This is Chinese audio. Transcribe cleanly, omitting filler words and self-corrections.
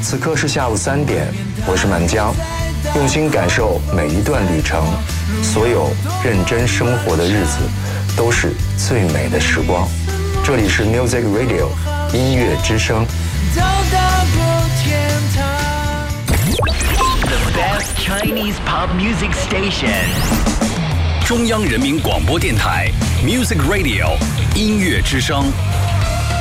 此刻是下午3点，我是满江，用心感受每一段旅程，所有认真生活的日子都是最美的时光。这里是 Music Radio 音乐之声。 The best Chinese pop music station. 中央人民广播电台 Music Radio 音乐之声。